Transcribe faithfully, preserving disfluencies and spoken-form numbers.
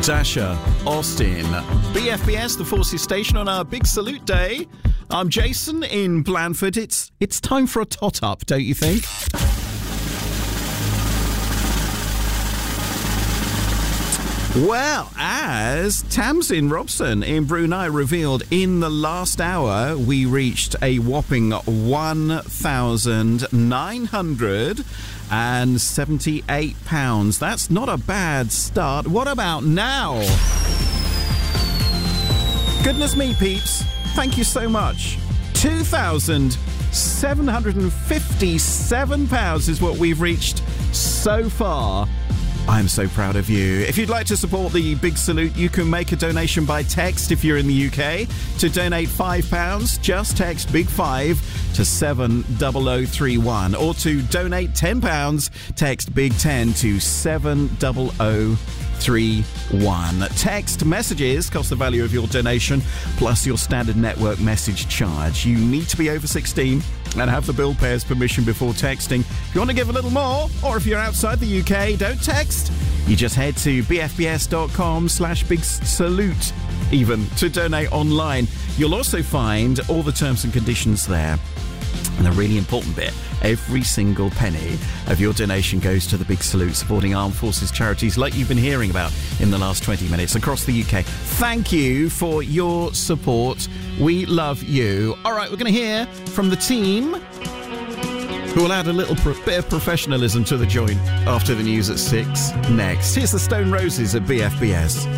Dasher, Austin, B F B S, the Forces Station on our Big Salute Day. I'm Jason in Blandford. It's it's time for a tot-up, don't you think? Well, as Tamsin Robson in Brunei revealed, in the last hour, we reached a whopping one thousand nine hundred seventy-eight pounds. That's not a bad start. What about now? Goodness me, peeps. Thank you so much. two thousand seven hundred fifty-seven pounds is what we've reached so far. I'm so proud of you. If you'd like to support the Big Salute, you can make a donation by text if you're in the U K. To donate five pounds, just text Big Five to seven zero zero three one. Or to donate ten pounds, text Big Ten to seven zero zero three one. Text messages cost the value of your donation plus your standard network message charge. You need to be over sixteen and have the bill payer's permission before texting. If you want to give a little more, or if you're outside the U K, don't text. You just head to bfbs.com slash big salute even to donate online. You'll also find all the terms and conditions there. And the really important bit, every single penny of your donation goes to the Big Salute, supporting armed forces charities like you've been hearing about in the last twenty minutes across the U K. Thank you for your support. We love you. All right, we're going to hear from the team, who will add a little pro- bit of professionalism to the joint after the news at six. Next, here's the Stone Roses at B F B S.